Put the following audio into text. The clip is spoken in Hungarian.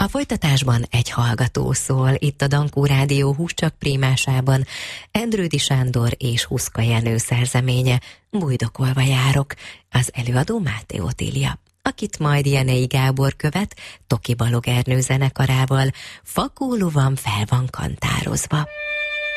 A folytatásban egy hallgató szól, itt a Dankó Rádió Húscsak prímásában, Endrődi Sándor és Huszka Jenő szerzeménye, Bújdokolva járok, az előadó Máté Otília, akit majd Jenei Gábor követ, Toki Balog Ernő zenekarával, Fakóló van fel van kantározva.